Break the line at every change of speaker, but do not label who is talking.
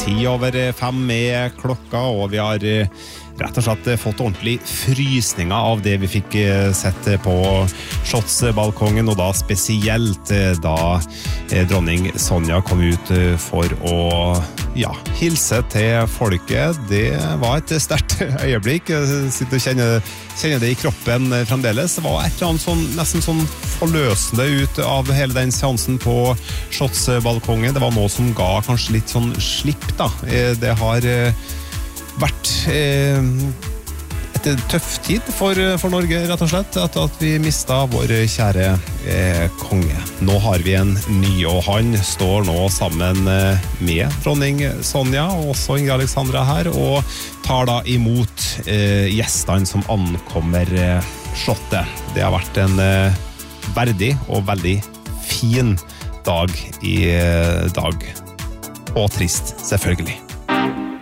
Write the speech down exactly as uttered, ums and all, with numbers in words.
ti over fem med klokka, og vi har rett og slett fått ordentlig frysninger av det vi fikk sett på Slottsbalkongen, og da spesielt da dronning Sonja kom ut for å ja, hilse til folket. Det var et sterkt øyeblikk. Jeg sitter og kjenner, kjenner det i kroppen fremdeles. Det var et eller annet sånn, nesten sånn forløsende ut av hele den seansen på Slottsbalkongen. Det var noe som ga kanskje litt sånn slipp da. Det har vært eh, et tøff tid for, for Norge, rett og slett, at, at vi mistet vår kjære eh, konge. Nå har vi en ny, og han står nå sammen med dronning Sonja, og også Ingrid Alexandra her, og tar da imot eh, gjestene som ankommer eh, slottet. Det har vært en eh, verdig og veldig fin dag i eh, dag. Og trist, selvfølgelig.